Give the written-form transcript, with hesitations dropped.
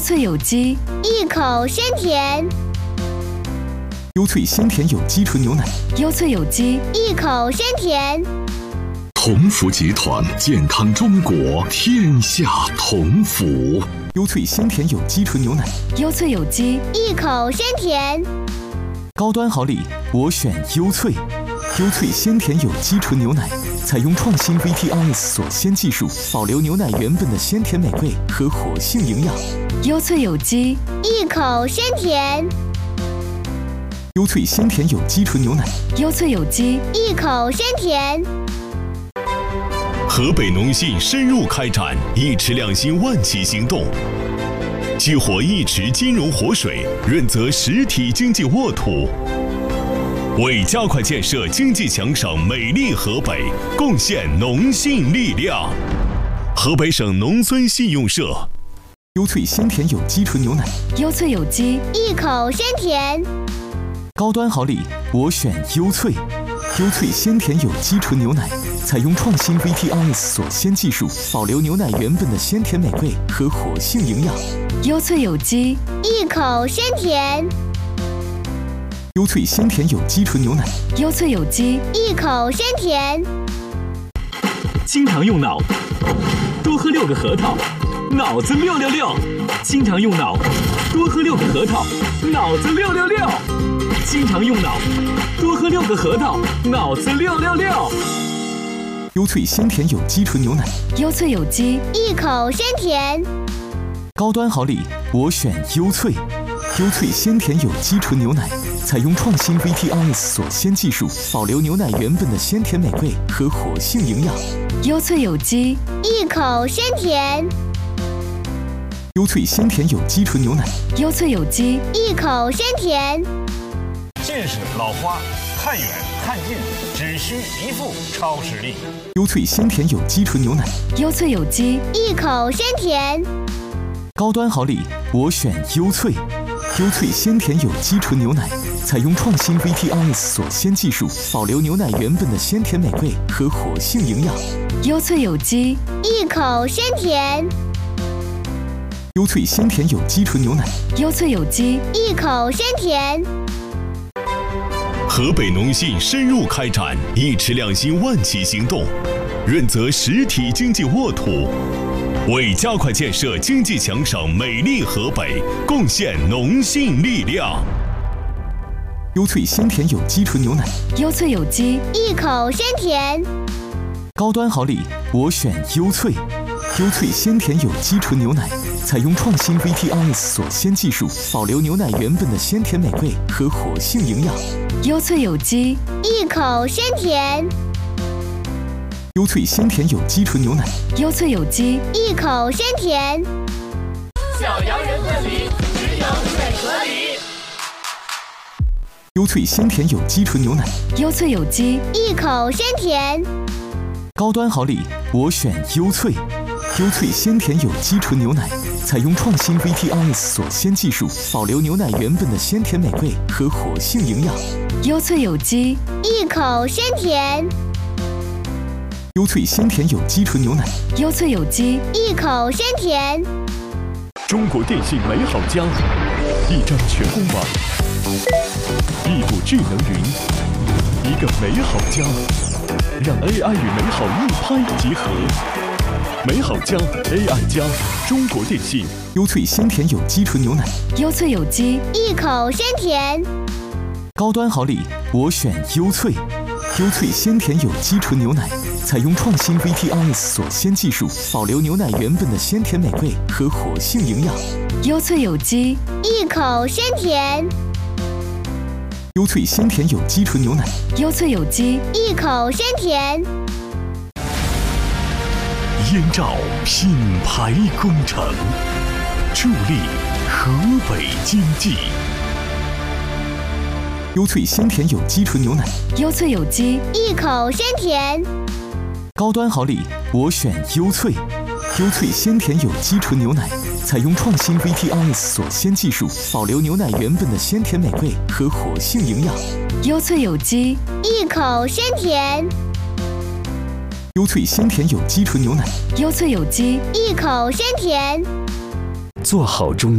萃有机， 一口鲜甜； 优萃鲜甜有机纯牛奶， 优萃有机， 一口鲜甜。 同福集团，健康中国，天下同福。 优萃鲜甜有机纯牛奶， 优萃有机， 一口鲜甜。 高端好礼，我选优萃。优萃鲜甜有机纯牛奶，采用创新 VTRS 锁鲜技术，保留牛奶原本的鲜甜美味和活性营养。 优萃有机， 一口鲜甜。 优萃鲜甜有机纯牛奶， 优萃有机， 一口鲜甜。 河北农信深入开展一池两新万企行动，激活一池金融活水，润泽实体经济沃土，为加快建设经济强省美丽河北贡献农信力量。河北省农村信用社。 优萃鲜甜有机纯牛奶， 优萃有机， 一口鲜甜。 高端好礼，我选优萃。优萃鲜甜有机纯牛奶，采用创新 VTRS 锁鲜技术，保留牛奶原本的鲜甜美味和活性营养。 优萃有机， 一口鲜甜。 优萃鲜甜有机纯牛奶， 优萃有机， 一口鲜甜。 经常用脑，多喝6个核桃，脑子666。经常用脑，多喝6个核桃，脑子666。经常用脑，多喝6个核桃，脑子666。 优萃鲜甜有机纯牛奶， 优萃有机， 一口鲜甜。 高端好礼，我选优萃。优萃鲜甜有机纯牛奶，采用创新 VTRS 锁鲜技术，保留牛奶原本的鲜甜美味和活性营养。 优萃有机， 一口鲜甜。 优萃鲜甜有机纯牛奶， 优萃有机， 一口鲜甜。 近视、老花，看远看近，只需一副超视力。 优萃鲜甜有机纯牛奶， 优萃有机， 一口鲜甜。 高端好礼，我选优萃。优萃鲜甜有机纯牛奶，采用创新 VTRS 锁鲜技术，保留牛奶原本的鲜甜美味和活性营养。 优萃有机， 一口鲜甜。 优萃鲜甜有机纯牛奶， 优萃有机， 一口鲜甜。 河北农信深入开展一池两新万企行动，润泽实体经济沃土，为加快建设经济强省美丽河北贡献农信力量。 优萃鲜甜有机纯牛奶， 优萃有机， 一口鲜甜。 高端好礼，我选优萃。优萃鲜甜有机纯牛奶，采用创新 VTRS 锁鲜技术，保留牛奶原本的鲜甜美味和活性营养。 优萃有机， 一口鲜甜。 优萃鲜甜有机纯牛奶， 优萃有机， 一口鲜甜。 小羊人分离，只有最合理。 优萃鲜甜有机纯牛奶， 优萃有机， 一口鲜甜。 高端好礼，我选优萃。优萃鲜甜有机纯牛奶，采用创新 VTRS 锁鲜技术，保留牛奶原本的鲜甜美味和活性营养。 优萃有机， 一口鲜甜。 优萃鲜甜有机纯牛奶， 优萃有机， 一口鲜甜。 中国电信美好家，一张全公网，一股智能云，一个美好家，让 AI 与美好一拍即合。美好家 AI 加中国电信。 优萃鲜甜有机纯牛奶， 优萃有机， 一口鲜甜。 高端好礼，我选优萃。优萃鲜甜有机纯牛奶，采用创新 VTRS 锁鲜技术，保留牛奶原本的鲜甜美味和活性营养。 优萃有机， 一口鲜甜。 优萃鲜甜有机纯牛奶， 优萃有机， 一口鲜甜。 燕赵品牌工程，助力河北经济。 优萃鲜甜有机纯牛奶， 优萃有机， 一口鲜甜。 高端好礼，我选优萃。优萃鲜甜有机纯牛奶，采用创新 VTRS 锁鲜技术，保留牛奶原本的鲜甜美味和活性营养。 优萃有机， 一口鲜甜。 优萃鲜甜有机纯牛奶， 优萃有机， 一口鲜甜。 做好中